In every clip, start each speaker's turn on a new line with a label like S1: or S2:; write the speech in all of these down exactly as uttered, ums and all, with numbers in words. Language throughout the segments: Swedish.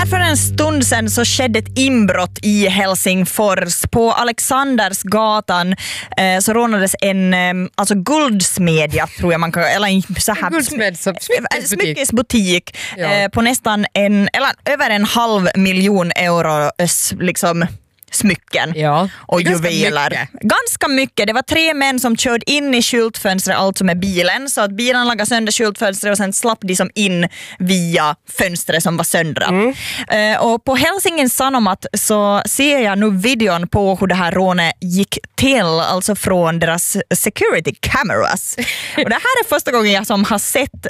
S1: för en stund sedan så skedde ett inbrott i Helsingfors. På Alexandersgatan eh, så rånades en eh, alltså guldsmedja, tror jag man kan, eller en så här
S2: smyckesbutik,
S1: smyckesbutik
S2: ja.
S1: eh, på nästan en, eller över en halv miljon euro liksom smycken
S2: ja.
S1: och
S2: ganska
S1: juveler.
S2: Mycket.
S1: Ganska mycket. Det var tre män som körde in i skyltfönstret, alltså med bilen, så att bilen lagade sönder skyltfönstret och sen slapp de som in via fönstret som var söndra. Mm. Uh, och på Helsingin Sanomat så ser jag nu videon på hur det här rånet gick till, alltså från deras security cameras. Och det här är första gången jag som har sett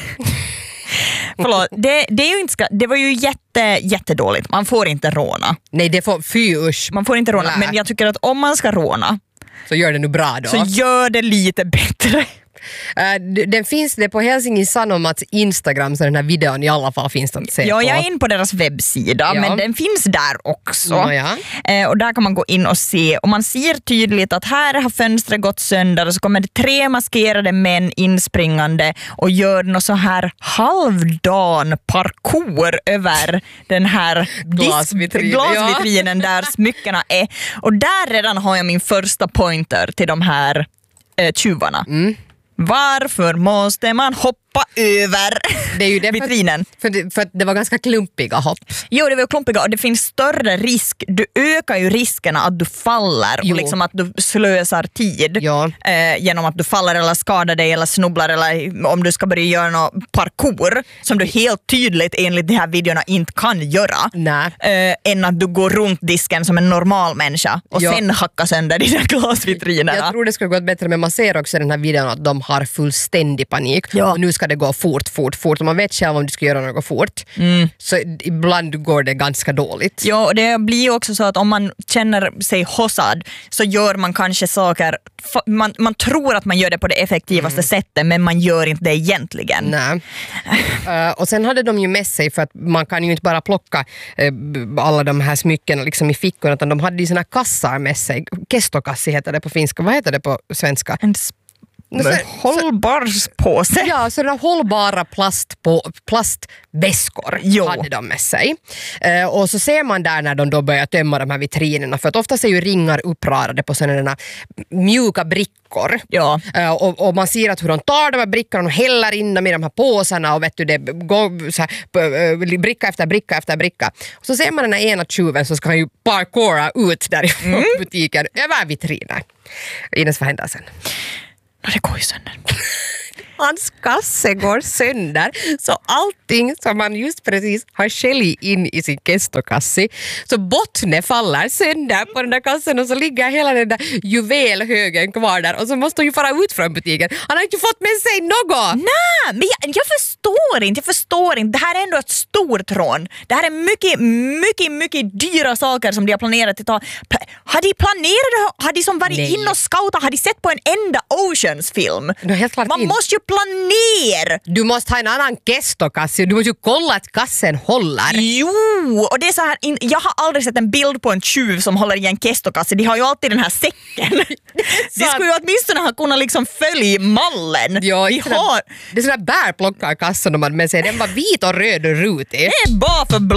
S1: Förlåt, det, det, är ju inte ska, det var ju jätte, jättedåligt. Man får inte råna.
S2: Nej, det får fy usch.
S1: Man får inte råna, men jag tycker att om man ska råna
S2: så gör det nu bra då.
S1: Så gör det lite bättre.
S2: Uh, den finns det på Helsingin Sanomats Instagram, så den här videon i alla fall finns att se
S1: ja,
S2: på.
S1: jag är in på deras webbsida, ja. Men den finns där också.
S2: Ja, ja.
S1: Uh, och där kan man gå in och se. Och man ser tydligt att här har fönstret gått sönder och så kommer det tre maskerade män inspringande och gör något så här halvdan parkour över den här
S2: glasvitrinen,
S1: glasvitrinen ja. Där smyckena är. Och där redan har jag min första pointer till de här uh, tjuvarna. Mm. Varför måste man hoppa över
S2: det är ju det
S1: vitrinen?
S2: För, för, för att det var ganska klumpiga hopp.
S1: Jo, det var klumpiga och det finns större risk. Du ökar ju riskerna att du faller jo. Och liksom att du slösar tid
S2: ja.
S1: eh, genom att du faller eller skadar dig eller snubblar eller om du ska börja göra något parkour som du helt tydligt enligt de här videorna inte kan göra.
S2: Nej.
S1: Eh, än att du går runt disken som en normal människa och
S2: ja.
S1: Sen hackar sönder dina glasvitrinerna.
S2: Jag tror det skulle gått bättre, men man ser också i den här videon att de har fullständig panik ja. Och nu ska det gå fort, fort, fort och man vet själv om du ska göra något fort mm. så ibland går det ganska dåligt.
S1: Ja, och det blir ju också så att om man känner sig hossad så gör man kanske saker, man, man tror att man gör det på det effektivaste mm. sättet, men man gör inte det egentligen.
S2: Nej. uh, och sen hade de ju med sig, för att man kan ju inte bara plocka uh, alla de här smycken liksom i fickorna, utan de hade ju såna kassar med sig. Kestokassi heter det på finska, vad heter det på svenska?
S1: En hållbarspåse.
S2: Ja, sådana hållbara plast på, plastväskor jo. Hade de med sig. Uh, och så ser man där när de då börjar tömma de här vitrinerna, för att ofta är ju ringar uppradade på sådana mjuka brickor. Ja. Uh, och, och man ser att hur de tar de här brickorna och häller in dem i de här påsarna och vet du, det går så här, uh, bricka efter bricka efter bricka. Och så ser man den här ena tjuven så ska han ju parkoura ut därifrån mm. butiken över vitriner. Ines, vad händer sen?
S1: Det går ju sönder.
S2: Hans kasse går sönder, så allting som man just precis har skällt in i sin kestokassi, så bottne faller sönder på den där kassen och så ligger hela den där juvelhögen kvar där och så måste hon ju fara ut från butiken. Han har inte fått med sig något.
S1: Nej, men jag, jag förstår inte, jag förstår inte. Det här är ändå ett stort rån. Det här är mycket, mycket, mycket dyra saker som de har planerat att ta. Har de planerat, har de som varit in och scoutat, har de sett på en enda Oceans-film? Man
S2: in.
S1: måste ju planera.
S2: Du måste ha en annan kestokassi. Du måste ju kolla att kassen håller.
S1: Jo, och det är så här, jag har aldrig sett en bild på en tjuv som håller i en kestokassi. De har ju alltid den här säcken. De skulle ju åtminstone ha kunnat liksom följa mallen.
S2: Ja,
S1: Vi
S2: sådär,
S1: har...
S2: det är sådär bärplockarkassan de hade med sig. Den var vit och röd och rutig.
S1: Det är bara för blå.